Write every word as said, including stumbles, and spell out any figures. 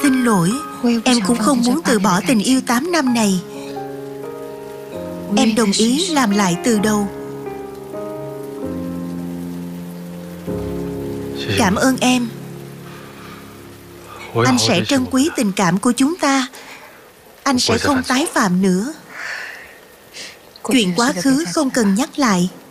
xin lỗi. Em cũng không muốn từ bỏ tình yêu tám năm này. Em đồng ý làm lại từ đầu. Cảm ơn em. Anh sẽ trân quý tình cảm của chúng ta. Anh sẽ không tái phạm nữa. Chuyện quá khứ không cần nhắc lại.